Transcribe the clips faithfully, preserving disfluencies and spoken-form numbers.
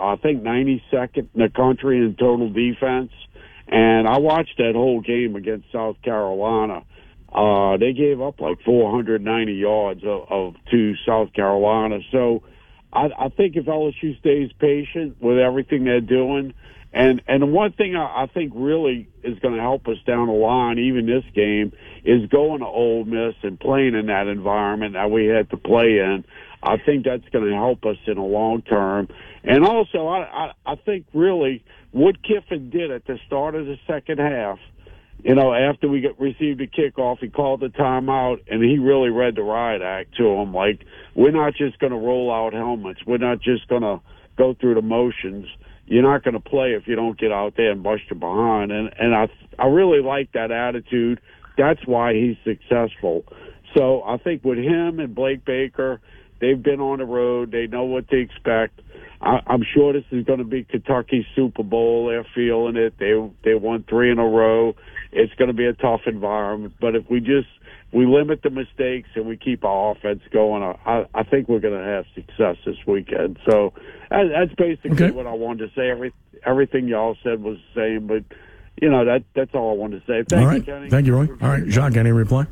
I think, ninety-second in the country in total defense. And I watched that whole game against South Carolina. Uh, they gave up like four hundred ninety yards of, of to South Carolina. So I, I think if L S U stays patient with everything they're doing, and and the one thing I, I think really is going to help us down the line, even this game, is going to Ole Miss and playing in that environment that we had to play in. I think that's going to help us in the long term. And also, I, I, I think really what Kiffin did at the start of the second half, you know, after we get, received a kickoff, he called the timeout, and he really read the riot act to him. Like, we're not just going to roll out helmets. We're not just going to go through the motions. You're not going to play if you don't get out there and bust your behind. And, and I, I really like that attitude. That's why he's successful. So I think with him and Blake Baker, they've been on the road. They know what to expect. I, I'm sure this is going to be Kentucky's Super Bowl. They're feeling it. They they won three in a row. It's going to be a tough environment. But if we just we limit the mistakes and we keep our offense going, I, I think we're going to have success this weekend. So that, that's basically okay. what I wanted to say. Every, everything y'all said was the same. But, you know, that that's all I wanted to say. Thank all right. you, Kenny. Thank you, Roy. All right, Jacques, any reply?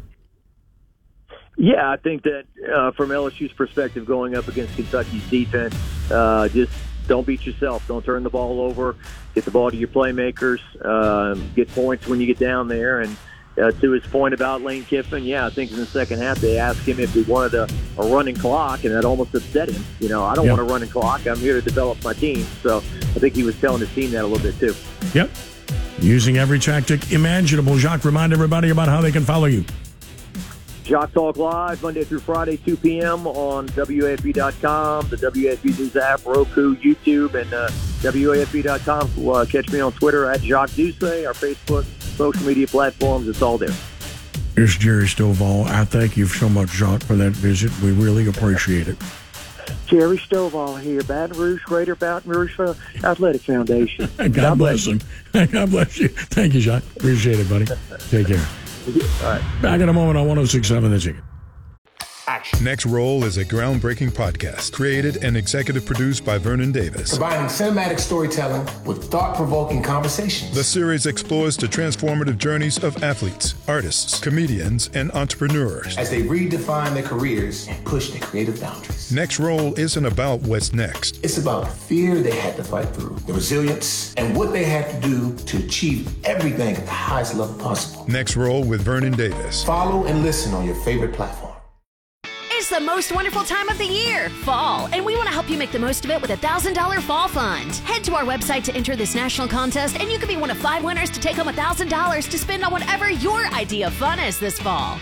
Yeah, I think that uh, from L S U's perspective, going up against Kentucky's defense, uh, just don't beat yourself. Don't turn the ball over. Get the ball to your playmakers. Uh, get points when you get down there. And uh, to his point about Lane Kiffin, yeah, I think in the second half they asked him if he wanted a, a running clock, and that almost upset him. You know, I don't yep. want a running clock. I'm here to develop my team. So I think he was telling his team that a little bit too. Yep. Using every tactic imaginable. Jacques, remind everybody about how they can follow you. Jock Talk Live, Monday through Friday, two p.m. on W A F B dot com, the W A F B News app, Roku, YouTube, and uh, W A F B dot com. Uh, catch me on Twitter at Jacques Doucet, our Facebook, social media platforms. It's all there. Here's Jerry Stovall. I thank you so much, Jacques, for that visit. We really appreciate it. Jerry Stovall here, Baton Rouge, Greater Baton Rouge Athletic Foundation. God, God bless him. God bless you. Thank you, Jacques. Appreciate it, buddy. Take care. All right. Back in a moment on one oh six point seven The Ticket. Next Roll is a groundbreaking podcast created and executive produced by Vernon Davis. Combining cinematic storytelling with thought-provoking conversations. The series explores the transformative journeys of athletes, artists, comedians, and entrepreneurs as they redefine their careers and push their creative boundaries. Next Roll isn't about what's next. It's about the fear they had to fight through, the resilience, and what they had to do to achieve everything at the highest level possible. Next Roll with Vernon Davis. Follow and listen on your favorite platform. It's the most wonderful time of the year, fall, and we want to help you make the most of it with a one thousand dollars Fall Fund. Head to our website to enter this national contest, and you could be one of five winners to take home one thousand dollars to spend on whatever your idea of fun is this fall.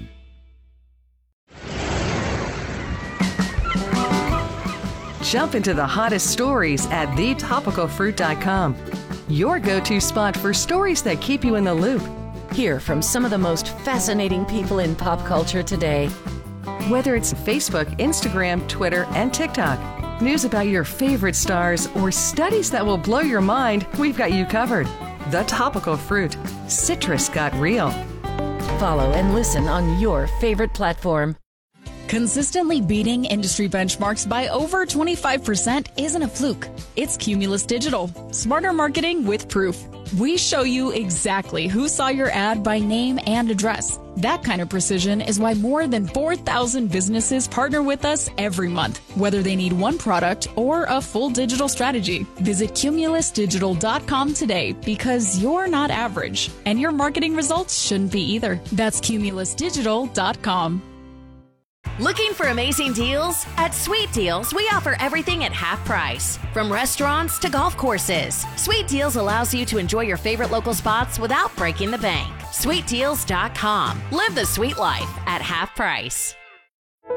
Jump into the hottest stories at the topical fruit dot com. Your go-to spot for stories that keep you in the loop. Hear from some of the most fascinating people in pop culture today. Whether it's Facebook, Instagram, Twitter, and TikTok, news about your favorite stars, or studies that will blow your mind, we've got you covered. The Topical Fruit. Citrus got real. Follow and listen on your favorite platform. Consistently beating industry benchmarks by over twenty-five percent isn't a fluke. It's Cumulus Digital. Smarter marketing with proof. We show you exactly who saw your ad by name and address. That kind of precision is why more than four thousand businesses partner with us every month, whether they need one product or a full digital strategy. Visit cumulus digital dot com today because you're not average, and your marketing results shouldn't be either. That's cumulus digital dot com. Looking for amazing deals? At Sweet Deals, we offer everything at half price. From restaurants to golf courses, Sweet Deals allows you to enjoy your favorite local spots without breaking the bank. sweet deals dot com. Live the sweet life at half price.